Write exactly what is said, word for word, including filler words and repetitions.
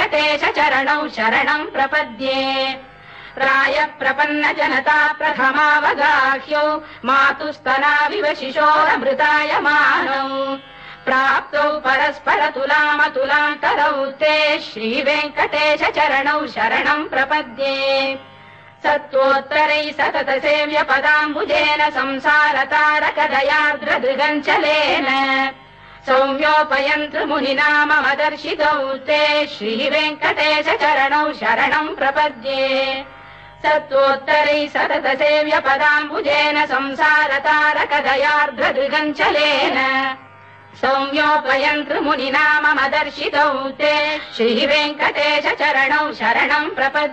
श्रीवेङ्कटेश चरणौ शरणं प्रपद्ये राय प्रपन्न जनता प्रथमावगाह्यौ मातुस्तनाविव शिशोरमृतायमानौ प्राप्तौ परस्पर तुलामतुलान्तरौ ते श्रीवेङ्कटेश चरणौ शरणं प्रपद्ये सत्त्वोत्तरै सतत सेव्य पदाम्बुजेन संसारतारकदयार्द्रदृगञ्चलेन सौम्योपयन्तृ मुनिना मम दर्शितौ ते श्रीवेङ्कटेश चरणौ शरणं प्रपद्ये सत्त्वोत्तरै सतत सेव्य पदाम्बुजेन संसारतारकदयार्द्रदृगञ्चलेन सौम्योपयन्तृ मुनिना मम दर्शितौ ते श्रीवेङ्कटेश चरणौ शरणं प्रपद्ये।